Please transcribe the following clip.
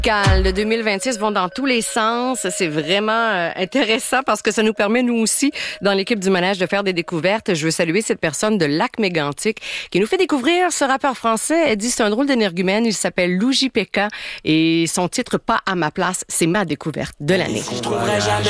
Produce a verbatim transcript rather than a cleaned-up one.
De deux mille vingt-six vont dans tous les sens. C'est vraiment euh, intéressant parce que ça nous permet, nous aussi, dans l'équipe du Manège, de faire des découvertes. Je veux saluer cette personne de Lac-Mégantic qui nous fait découvrir ce rappeur français. Elle dit c'est un drôle d'énergumène. Il s'appelle Lou J P K et son titre Pas à ma place, c'est ma découverte de l'année. Je trouverai jamais